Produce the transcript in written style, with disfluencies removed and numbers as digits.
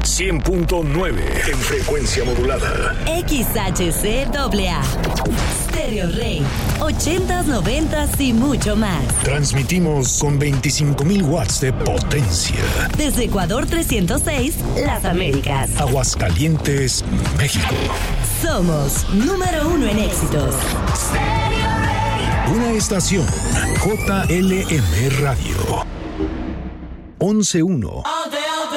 100.9 en frecuencia modulada. XHCAA. Stereo Rey. 80s, 90s y mucho más. Transmitimos con 25,000 watts de potencia. Desde Ecuador 306, Las Américas. Aguascalientes, México. Somos número 1 en éxitos. Una estación JLM Radio. 11.1.